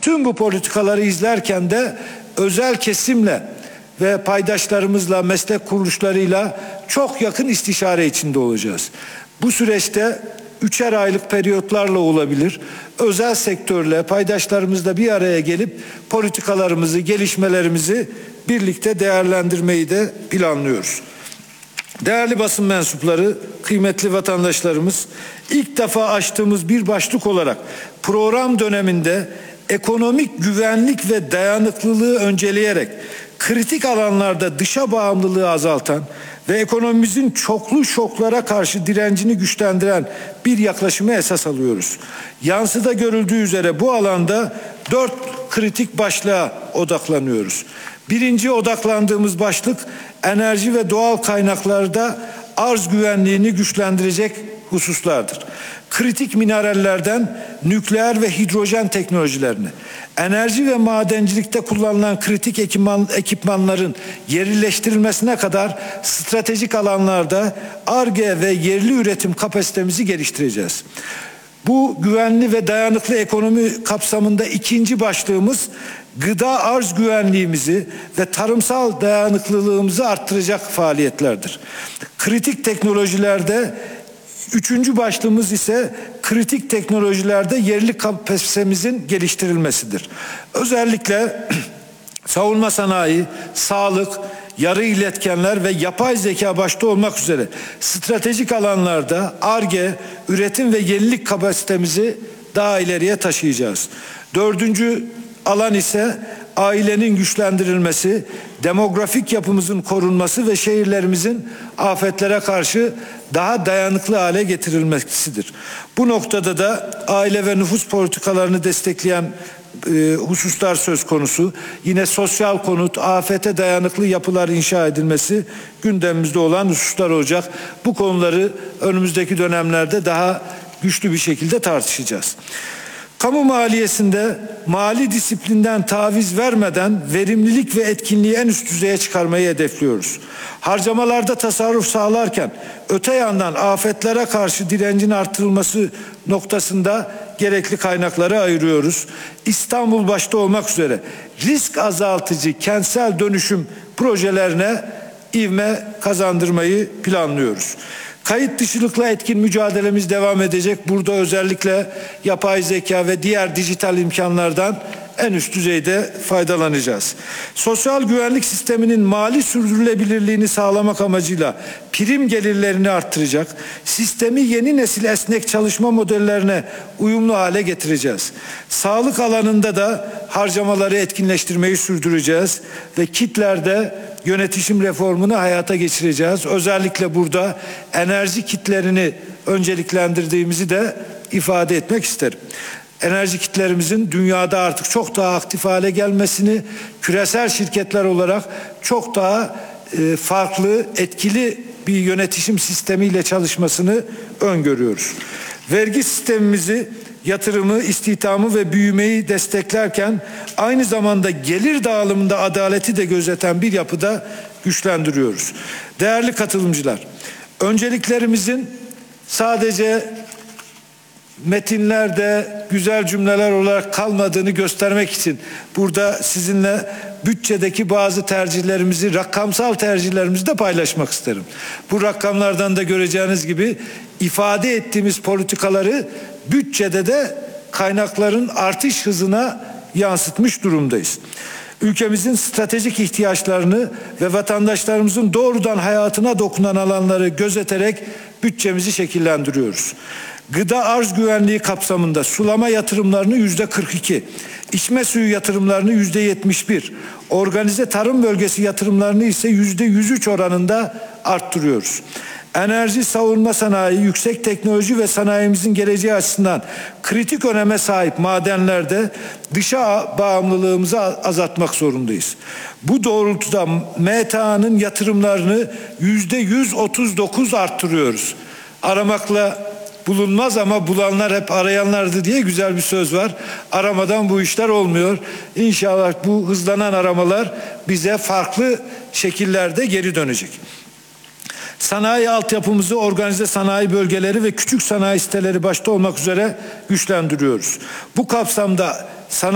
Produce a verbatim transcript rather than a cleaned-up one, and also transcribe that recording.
Tüm bu politikaları izlerken de özel kesimle ve paydaşlarımızla, meslek kuruluşlarıyla çok yakın istişare içinde olacağız. Bu süreçte üçer aylık periyotlarla olabilir. Özel sektörle, paydaşlarımızla bir araya gelip politikalarımızı, gelişmelerimizi birlikte değerlendirmeyi de planlıyoruz. Değerli basın mensupları, kıymetli vatandaşlarımız, ilk defa açtığımız bir başlık olarak program döneminde ekonomik güvenlik ve dayanıklılığı önceleyerek kritik alanlarda dışa bağımlılığı azaltan ve ekonomimizin çoklu şoklara karşı direncini güçlendiren bir yaklaşımı esas alıyoruz. Yansıda görüldüğü üzere bu alanda dört kritik başlığa odaklanıyoruz. Birinci odaklandığımız başlık enerji ve doğal kaynaklarda arz güvenliğini güçlendirecek hususlardır. Kritik minerallerden nükleer ve hidrojen teknolojilerini, enerji ve madencilikte kullanılan kritik ekipman, ekipmanların yerleştirilmesine kadar stratejik alanlarda Ar-Ge ve yerli üretim kapasitemizi geliştireceğiz. Bu güvenli ve dayanıklı ekonomi kapsamında ikinci başlığımız gıda arz güvenliğimizi ve tarımsal dayanıklılığımızı arttıracak faaliyetlerdir. Kritik teknolojilerde üçüncü başlığımız ise kritik teknolojilerde yerli kapasitemizin geliştirilmesidir. Özellikle savunma sanayi, sağlık, yarı iletkenler ve yapay zeka başta olmak üzere stratejik alanlarda Ar-Ge, üretim ve yenilik kapasitemizi daha ileriye taşıyacağız. Dördüncü alan ise ailenin güçlendirilmesi, demografik yapımızın korunması ve şehirlerimizin afetlere karşı daha dayanıklı hale getirilmesidir. Bu noktada da aile ve nüfus politikalarını destekleyen e, hususlar söz konusu. Yine sosyal konut, afete dayanıklı yapılar inşa edilmesi gündemimizde olan hususlar olacak. Bu konuları önümüzdeki dönemlerde daha güçlü bir şekilde tartışacağız. Kamu maliyesinde mali disiplinden taviz vermeden verimlilik ve etkinliği en üst düzeye çıkarmayı hedefliyoruz. Harcamalarda tasarruf sağlarken öte yandan afetlere karşı direncin artırılması noktasında gerekli kaynakları ayırıyoruz. İstanbul başta olmak üzere risk azaltıcı kentsel dönüşüm projelerine ivme kazandırmayı planlıyoruz. Kayıt dışılıkla etkin mücadelemiz devam edecek. Burada özellikle yapay zeka ve diğer dijital imkanlardan en üst düzeyde faydalanacağız. Sosyal güvenlik sisteminin mali sürdürülebilirliğini sağlamak amacıyla prim gelirlerini arttıracak, sistemi yeni nesil esnek çalışma modellerine uyumlu hale getireceğiz. Sağlık alanında da harcamaları etkinleştirmeyi sürdüreceğiz ve kitlerde yönetişim reformunu hayata geçireceğiz. Özellikle burada enerji kitlerini önceliklendirdiğimizi de ifade etmek isterim. Enerji kitlerimizin dünyada artık çok daha aktif hale gelmesini, küresel şirketler olarak çok daha e, farklı, etkili bir yönetişim sistemiyle çalışmasını öngörüyoruz. Vergi sistemimizi, yatırımı, istihdamı ve büyümeyi desteklerken aynı zamanda gelir dağılımında adaleti de gözeten bir yapıda güçlendiriyoruz. Değerli katılımcılar, önceliklerimizin sadece metinlerde güzel cümleler olarak kalmadığını göstermek için burada sizinle bütçedeki bazı tercihlerimizi, rakamsal tercihlerimizi de paylaşmak isterim. Bu rakamlardan da göreceğiniz gibi ifade ettiğimiz politikaları bütçede de kaynakların artış hızına yansıtmış durumdayız. Ülkemizin stratejik ihtiyaçlarını ve vatandaşlarımızın doğrudan hayatına dokunan alanları gözeterek bütçemizi şekillendiriyoruz. Gıda arz güvenliği kapsamında sulama yatırımlarını yüzde kırk iki, içme suyu yatırımlarını yüzde yetmiş bir, organize tarım bölgesi yatırımlarını ise yüzde yüz üç oranında arttırıyoruz. Enerji, savunma sanayi, yüksek teknoloji ve sanayimizin geleceği açısından kritik öneme sahip madenlerde dışa bağımlılığımızı azaltmak zorundayız. Bu doğrultuda M T A'nın yatırımlarını yüzde yüz otuz dokuz arttırıyoruz. Aramakla bulunmaz ama bulanlar hep arayanlardı diye güzel bir söz var. Aramadan bu işler olmuyor. İnşallah bu hızlanan aramalar bize farklı şekillerde geri dönecek. Sanayi altyapımızı organize sanayi bölgeleri ve küçük sanayi siteleri başta olmak üzere güçlendiriyoruz. Bu kapsamda sanayi